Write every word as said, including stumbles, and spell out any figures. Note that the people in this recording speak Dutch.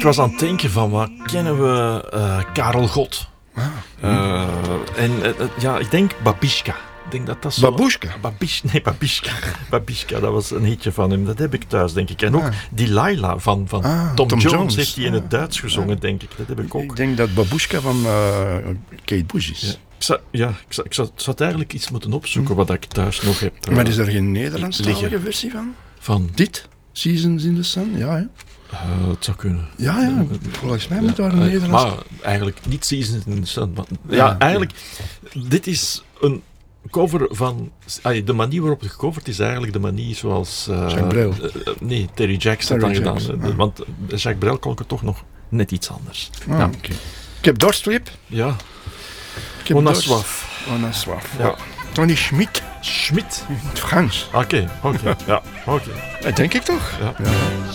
Ik was aan het denken van, wat kennen we? Uh, Karel Gott. Ah, uh, en uh, ja, ik denk Babiška. Ik denk dat dat zo... Babuška? Babiš, nee, Babiška. Babiška, dat was een hitje van hem. Dat heb ik thuis, denk ik. En ook ah. Delilah van, van ah, Tom, Tom Jones, Jones heeft hij in het ah. Duits gezongen, ah. denk ik. Dat heb ik ook. Ik denk dat Babuška van uh, Kate Bush is. Ja. Ik zou, ja, ik zou, ik zou, zou het eigenlijk iets moeten opzoeken wat ik thuis nog heb. Maar is er geen Nederlandstalige versie van? Van? Dit? Seasons in the Sun? Ja, hè? Uh, het zou kunnen. Ja, ja. Volgens mij moet daar een uh, Nederlands... Maar eigenlijk niet Seasons in the Sun. Maar, ja, ja, eigenlijk... Ja. Dit is een cover van... Ay, de manier waarop het gecoverd is eigenlijk de manier zoals... Uh, Jacques Brel. Uh, nee, Terry Jacks had dan gedaan. Ah. Want Jacques Brel klonk het toch nog net iets anders. Ah, ja. Okay. Ik heb dorststrip. Ja. On a soif. On a soif. Ja. Tony Schmidt. Schmidt? In het Frans. Oké, okay, oké. Okay. Ja, oké. Okay. Denk ik toch? Ja. Ja.